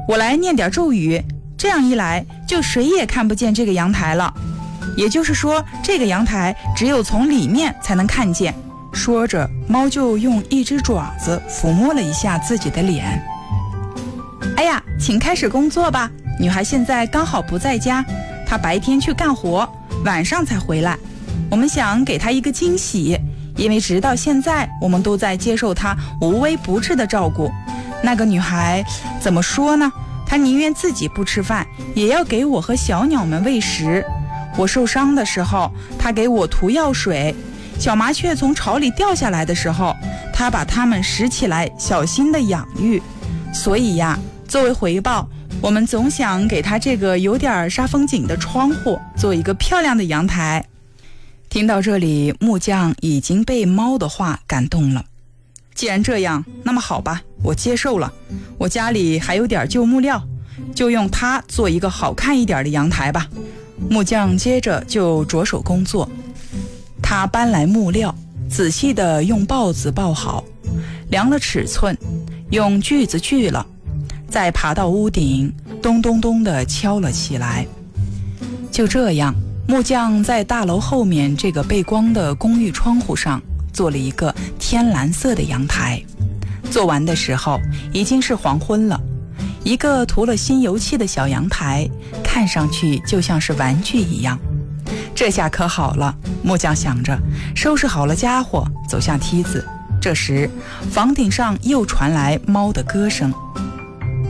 我来念点咒语，这样一来就谁也看不见这个阳台了。也就是说，这个阳台只有从里面才能看见。说着，猫就用一只爪子抚摸了一下自己的脸。哎呀，请开始工作吧。女孩现在刚好不在家，她白天去干活，晚上才回来。我们想给她一个惊喜，因为直到现在我们都在接受她无微不至的照顾。那个女孩怎么说呢？她宁愿自己不吃饭，也要给我和小鸟们喂食。我受伤的时候，她给我涂药水。小麻雀从巢里掉下来的时候，她把它们拾起来，小心地养育。所以呀，作为回报，我们总想给她这个有点煞风景的窗户做一个漂亮的阳台。听到这里，木匠已经被猫的话感动了。既然这样，那么好吧，我接受了。我家里还有点旧木料，就用它做一个好看一点的阳台吧。木匠接着就着手工作。他搬来木料，仔细地用刨子刨好，量了尺寸，用锯子锯了，再爬到屋顶，咚咚咚地敲了起来。就这样，木匠在大楼后面这个背光的公寓窗户上做了一个天蓝色的阳台。做完的时候已经是黄昏了，一个涂了新油漆的小阳台，看上去就像是玩具一样。这下可好了，木匠想着，收拾好了家伙，走下梯子。这时，房顶上又传来猫的歌声。